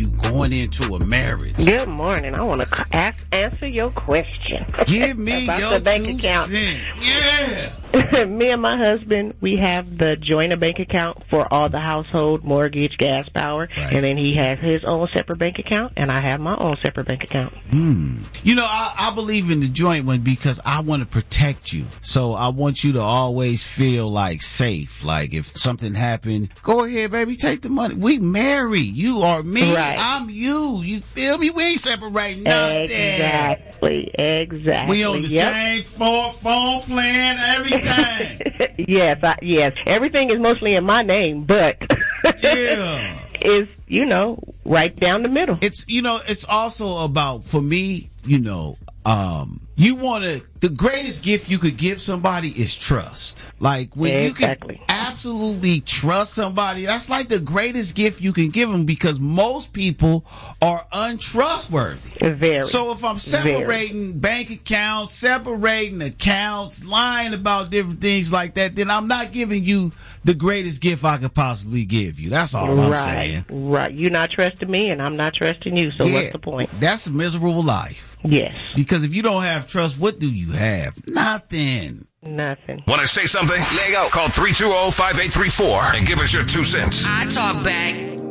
you going into a marriage. Good morning. I want to answer your question. Give me about your the bank 2 account. cents. Yeah. Me and my husband, we have the joint bank account for all the household, mortgage, gas, power, Right. and then he has his own separate bank account, and I have my own separate bank account. You know, I believe in the joint one because I want to protect you. So I want you to always feel like safe. Like if something happened, go ahead, baby, take the money. We married. You are me. Right. I'm you. You feel me? We ain't separating nothing. Exactly. We on the same phone plan, everything. Yes. Everything is mostly in my name, but Yeah. is, right down the middle. It's also about, for me, the greatest gift you could give somebody is trust. Like when Exactly. you can absolutely trust somebody, that's like the greatest gift you can give them because most people are untrustworthy. Very. So if I'm separating bank accounts, lying about different things like that, then I'm not giving you the greatest gift I could possibly give you. That's all I'm saying. Right. You're not trusting me and I'm not trusting you. So what's the point? That's a miserable life. Yes. Because if you don't have trust, what do you have? Nothing. Nothing. Want to say something? Let go. Call 320-5834 and give us your 2 cents. I talk back.